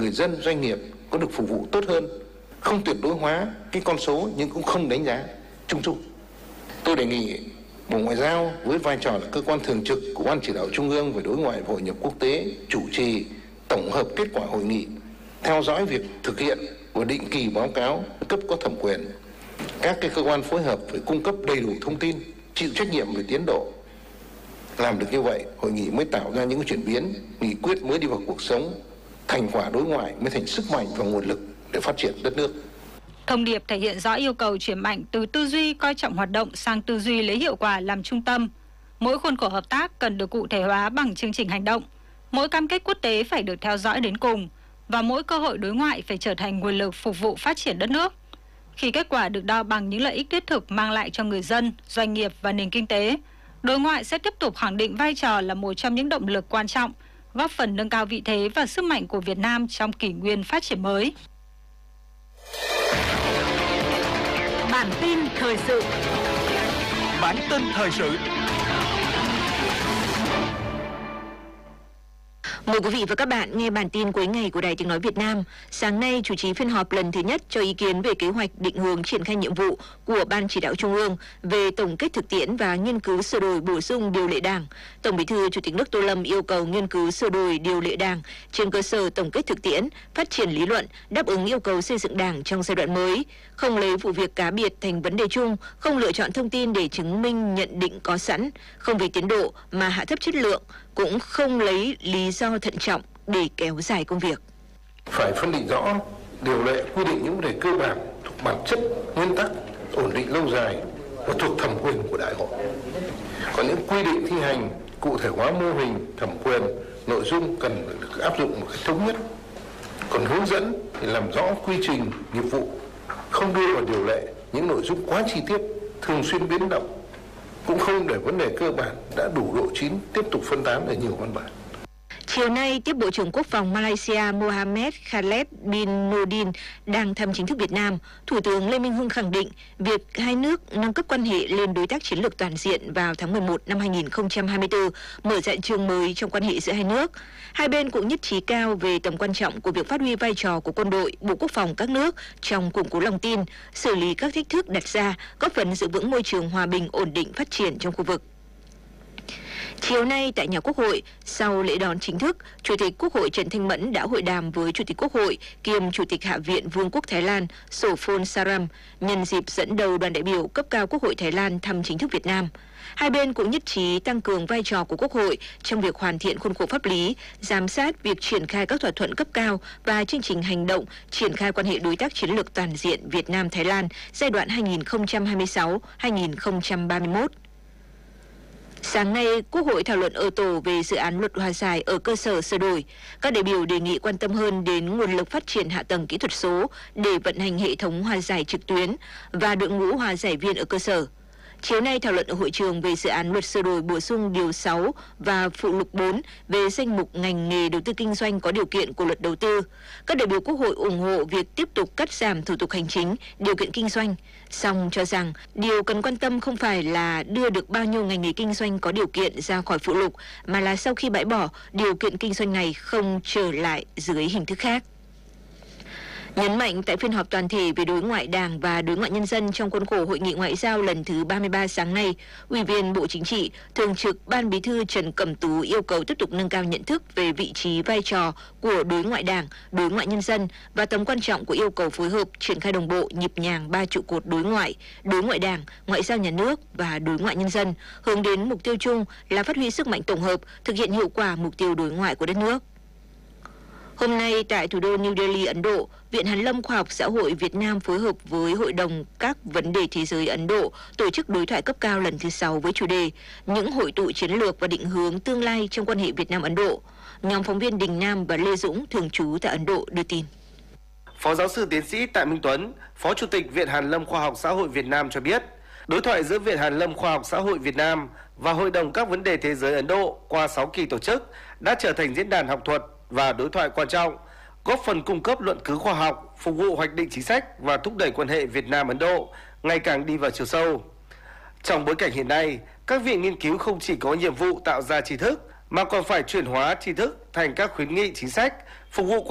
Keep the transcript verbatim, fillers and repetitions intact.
người dân, doanh nghiệp có được phục vụ tốt hơn, không tuyệt đối hóa cái con số nhưng cũng không đánh giá chung chung. Tôi đề nghị Bộ Ngoại giao với vai trò là cơ quan thường trực của Ban Chỉ đạo Trung ương về đối ngoại và hội nhập quốc tế chủ trì tổng hợp kết quả hội nghị, theo dõi việc thực hiện và định kỳ báo cáo cấp có thẩm quyền. Các cái cơ quan phối hợp phải cung cấp đầy đủ thông tin, chịu trách nhiệm về tiến độ. Làm được như vậy, hội nghị mới tạo ra những chuyển biến, nghị quyết mới đi vào cuộc sống, thành quả đối ngoại mới thành sức mạnh và nguồn lực để phát triển đất nước. Thông điệp thể hiện rõ yêu cầu chuyển mạnh từ tư duy coi trọng hoạt động sang tư duy lấy hiệu quả làm trung tâm. Mỗi khuôn khổ hợp tác cần được cụ thể hóa bằng chương trình hành động. Mỗi cam kết quốc tế phải được theo dõi đến cùng và mỗi cơ hội đối ngoại phải trở thành nguồn lực phục vụ phát triển đất nước. Khi kết quả được đo bằng những lợi ích thiết thực mang lại cho người dân, doanh nghiệp và nền kinh tế, đối ngoại sẽ tiếp tục khẳng định vai trò là một trong những động lực quan trọng, góp phần nâng cao vị thế và sức mạnh của Việt Nam trong kỷ nguyên phát triển mới. Bản tin thời sự. Bản tin thời sự. Mời quý vị và các bạn nghe bản tin cuối ngày của Đài Tiếng nói Việt Nam. Sáng nay chủ trì phiên họp lần thứ nhất cho ý kiến về kế hoạch định hướng triển khai nhiệm vụ của Ban Chỉ đạo Trung ương về tổng kết thực tiễn và nghiên cứu sửa đổi bổ sung điều lệ Đảng. Tổng Bí thư Chủ tịch nước Tô Lâm yêu cầu nghiên cứu sửa đổi điều lệ Đảng trên cơ sở tổng kết thực tiễn, phát triển lý luận, đáp ứng yêu cầu xây dựng Đảng trong giai đoạn mới, không lấy vụ việc cá biệt thành vấn đề chung, không lựa chọn thông tin để chứng minh nhận định có sẵn, không vì tiến độ mà hạ thấp chất lượng, cũng không lấy lý do thận trọng để kéo dài công việc. Phải phân định rõ điều lệ quy định những vấn đề cơ bản thuộc bản chất, nguyên tắc, ổn định lâu dài và thuộc thẩm quyền của đại hội. Còn những quy định thi hành, cụ thể hóa mô hình, thẩm quyền, nội dung cần được áp dụng một cách thống nhất. Còn hướng dẫn thì làm rõ quy trình, nghiệp vụ, không đưa vào điều lệ những nội dung quá chi tiết, thường xuyên biến động, cũng không để vấn đề cơ bản đã đủ độ chín tiếp tục phân tán ở nhiều văn bản. Chiều nay, tiếp Bộ trưởng Quốc phòng Malaysia Mohammed Khaled bin Nordin đang thăm chính thức Việt Nam, Thủ tướng Lê Minh Hưng khẳng định việc hai nước nâng cấp quan hệ lên đối tác chiến lược toàn diện vào tháng mười một năm hai nghìn không trăm hai mươi tư, mở rộng chương mới trong quan hệ giữa hai nước. Hai bên cũng nhất trí cao về tầm quan trọng của việc phát huy vai trò của quân đội, Bộ Quốc phòng các nước trong củng cố lòng tin, xử lý các thách thức đặt ra, góp phần giữ vững môi trường hòa bình, ổn định, phát triển trong khu vực. Chiều nay tại nhà Quốc hội, sau lễ đón chính thức, Chủ tịch Quốc hội Trần Thanh Mẫn đã hội đàm với Chủ tịch Quốc hội kiêm Chủ tịch Hạ viện Vương quốc Thái Lan Sophon Saram nhân dịp dẫn đầu đoàn đại biểu cấp cao Quốc hội Thái Lan thăm chính thức Việt Nam. Hai bên cũng nhất trí tăng cường vai trò của Quốc hội trong việc hoàn thiện khuôn khổ pháp lý, giám sát việc triển khai các thỏa thuận cấp cao và chương trình hành động triển khai quan hệ đối tác chiến lược toàn diện Việt Nam-Thái Lan giai đoạn hai nghìn không trăm hai mươi sáu đến hai nghìn không trăm ba mươi mốt. Sáng nay, Quốc hội thảo luận ở tổ về dự án luật hòa giải ở cơ sở sửa đổi. Các đại biểu đề nghị quan tâm hơn đến nguồn lực phát triển hạ tầng kỹ thuật số để vận hành hệ thống hòa giải trực tuyến và đội ngũ hòa giải viên ở cơ sở. Chiều nay thảo luận ở hội trường về dự án luật sửa đổi bổ sung điều sáu và phụ lục bốn về danh mục ngành nghề đầu tư kinh doanh có điều kiện của luật đầu tư. Các đại biểu Quốc hội ủng hộ việc tiếp tục cắt giảm thủ tục hành chính, điều kiện kinh doanh, song cho rằng điều cần quan tâm không phải là đưa được bao nhiêu ngành nghề kinh doanh có điều kiện ra khỏi phụ lục, mà là sau khi bãi bỏ, điều kiện kinh doanh này không trở lại dưới hình thức khác. Nhấn mạnh tại phiên họp toàn thể về đối ngoại Đảng và đối ngoại nhân dân trong khuôn khổ Hội nghị Ngoại giao lần thứ ba mươi ba sáng nay, Ủy viên Bộ Chính trị, Thường trực Ban Bí thư Trần Cẩm Tú yêu cầu tiếp tục nâng cao nhận thức về vị trí vai trò của đối ngoại Đảng, đối ngoại nhân dân và tầm quan trọng của yêu cầu phối hợp triển khai đồng bộ nhịp nhàng ba trụ cột đối ngoại, đối ngoại Đảng, ngoại giao nhà nước và đối ngoại nhân dân, hướng đến mục tiêu chung là phát huy sức mạnh tổng hợp, thực hiện hiệu quả mục tiêu đối ngoại của đất nước. Hôm nay tại thủ đô New Delhi, Ấn Độ, Viện Hàn lâm Khoa học Xã hội Việt Nam phối hợp với Hội đồng các vấn đề thế giới Ấn Độ tổ chức đối thoại cấp cao lần thứ sáu với chủ đề Những hội tụ chiến lược và định hướng tương lai trong quan hệ Việt Nam-Ấn Độ. Nhóm phóng viên Đình Nam và Lê Dũng thường trú tại Ấn Độ đưa tin. Phó giáo sư tiến sĩ Tạ Minh Tuấn, Phó Chủ tịch Viện Hàn lâm Khoa học Xã hội Việt Nam cho biết, đối thoại giữa Viện Hàn lâm Khoa học Xã hội Việt Nam và Hội đồng các vấn đề thế giới Ấn Độ qua sáu kỳ tổ chức đã trở thành diễn đàn học thuật và đối thoại quan trọng, góp phần cung cấp luận cứ khoa học, phục vụ hoạch định chính sách và thúc đẩy quan hệ Việt Nam-Ấn Độ ngày càng đi vào chiều sâu. Trong bối cảnh hiện nay, các viện nghiên cứu không chỉ có nhiệm vụ tạo ra tri thức mà còn phải chuyển hóa tri thức thành các khuyến nghị chính sách phục vụ